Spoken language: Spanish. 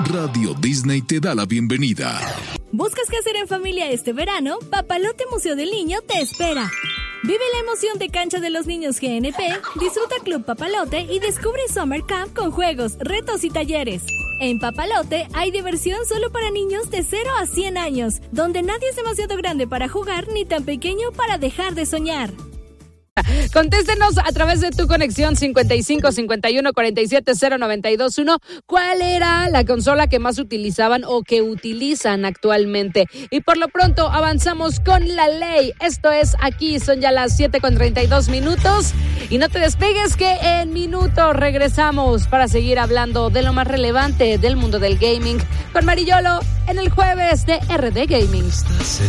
Radio Disney te da la bienvenida. ¿Buscas qué hacer en familia este verano? Papalote Museo del Niño te espera. Vive la emoción de Cancha de los Niños GNP, disfruta Club Papalote y descubre Summer Camp con juegos, retos y talleres. En Papalote hay diversión solo para niños de 0 a 100 años, donde nadie es demasiado grande para jugar ni tan pequeño para dejar de soñar. Contéstenos a través de tu conexión 55 51 47 0921. ¿Cuál era la consola que más utilizaban o que utilizan actualmente? Y por lo pronto avanzamos con la ley. Esto es aquí, son ya las 7:32. Y no te despegues que en minutos regresamos para seguir hablando de lo más relevante del mundo del gaming con Mariolo en el jueves de RD Gaming. Esta será